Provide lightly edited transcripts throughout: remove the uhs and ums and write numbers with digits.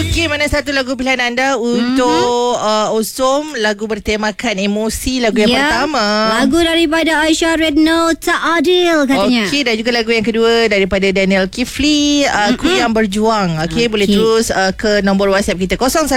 Okey, mana satu lagu pilihan anda untuk Usum, lagu bertemakan emosi, lagu yang pertama. Lagu daripada Aisyah Redno, Tak Adil katanya. Okey, dan juga lagu yang kedua daripada Daniel Kifli, Aku Yang Berjuang. Okey, boleh terus ke nombor WhatsApp kita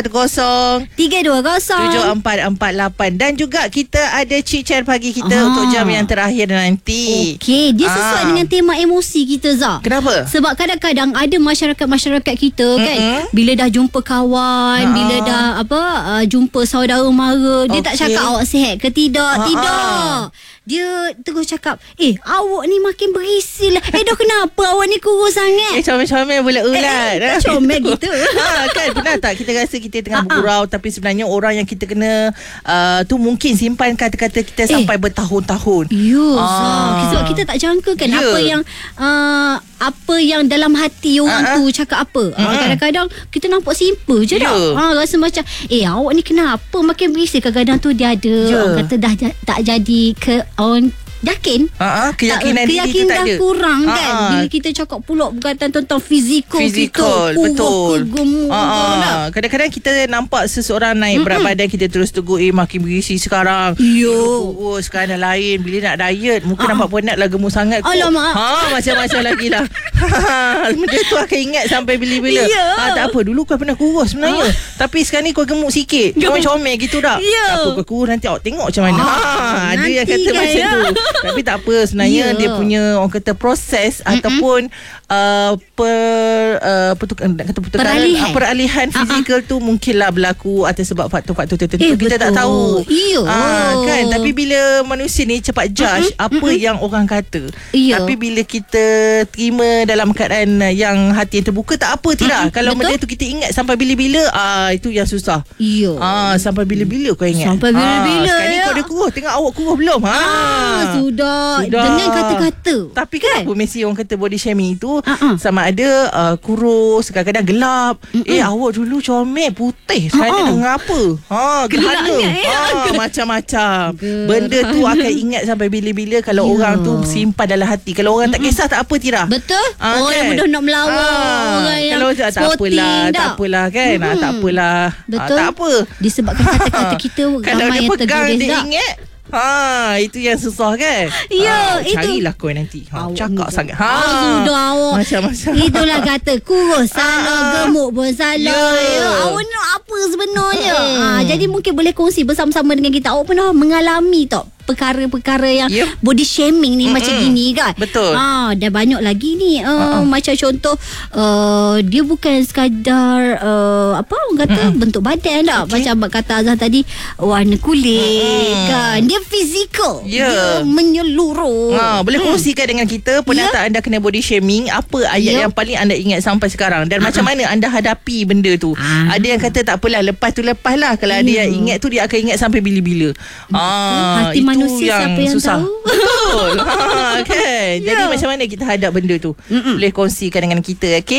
010-320-7448. Dan juga kita ada Cik Chair pagi kita untuk jam yang terakhir nanti. Okey, dia sesuai dengan tema emosi kita, Zah. Kenapa? Sebab kadang-kadang ada masyarakat-masyarakat kita kan, bila dah jumpa kawan, bila dah jumpa saudara mara, dia tak cakap awak sihat ke tidak. Tidak. Dia terus cakap, awak ni makin berisi lah. Dah kenapa awak ni kurus sangat? Comel-comel bulat-ulat. Comel gitu. Kan pernah tak kita rasa kita tengah bergurau, tapi sebenarnya orang yang kita kena tu mungkin simpan kata-kata kita sampai bertahun-tahun. Sebab kita tak jangka kan apa yang dalam hati orang tu cakap apa. Kadang-kadang kita nampak simple je dah. Rasa macam awak ni kenapa makin berisi. Kadang-kadang tu dia ada orang kata dah tak jadi ke orang yakin. Keyakinan diri tu tak dah ada. kurang kan. Bila kita cakap pula berkaitan tentang fizikal kita, betul. gemuk. Kadang-kadang kita nampak seseorang naik berat badan, kita terus tegur, makin berisi sekarang. Kurus sekarang dah lain. Bila nak diet muka nampak penat lah, gemuk sangat. Macam-macam lagi lah. Benda tu akan ingat sampai bila-bila. Tak apa, dulu kau pernah kurus sebenarnya, tapi sekarang ni kau gemuk sikit, comel-comel gitu dah. Tak apa, kau kurus nanti awak tengok macam mana. Ada yang kata macam tu. Tapi tak apa, sebenarnya dia punya orang kata proses ataupun peralihan fizikal tu mungkinlah berlaku atas sebab faktor-faktor tertentu. Kita tak tahu. Kan, tapi bila manusia ni cepat judge apa yang orang kata. Tapi bila kita terima dalam keadaan yang hati yang terbuka, tak apa tidak. Kalau benda tu kita ingat sampai bila-bila, itu yang susah. Sampai bila-bila kau ingat. Sampai bila-bila. Sekarang ni kau dah kurus, tengok awak kurus belum? Sudah. Dengan kata-kata. Tapi kenapa mesti orang kata body shaming itu sama ada kurus, kadang-kadang gelap. Awak dulu comel, putih, sekarang dengan apa? Gerhana. Macam-macam. Benda tu akan ingat sampai bila-bila kalau orang tu simpan dalam hati. Kalau orang tak kisah, tak apa tidak. Betul. Orang yang mudah nak melawak, orang yang kalau tak apalah kan. Tak apalah. Betul. Tak apa. Disebabkan kata-kata kita kalau ramai dia yang pegang, terguris dia ingat. Itu yang susah kan. itu. Carilah kau nanti. Cakap sangat. Sudah awak. Macam-macam. Itulah kata kurus salah, gemuk pun salah. Awak ni apa sebenarnya? Jadi mungkin boleh kongsi bersama-sama dengan kita. Awak pernah mengalami tak perkara-perkara yang body shaming ni macam gini kan? Betul. Dan banyak lagi ni macam contoh dia bukan sekadar orang kata bentuk badan tak. Macam kata Azhar tadi, warna kulit kan. Dia fizikal. Dia menyeluruh. Boleh kongsikan dengan kita, pernah tak anda kena body shaming? Apa ayat yang paling anda ingat sampai sekarang? Dan macam mana anda hadapi benda tu? Ada yang kata tak apalah, lepas lah. Kalau ada yang ingat tu, dia akan ingat sampai bila-bila. Hati manusia siapa yang susah. tahu. Betul. Kan. Jadi macam mana kita hadap benda tu? Boleh kongsikan dengan kita. Okay?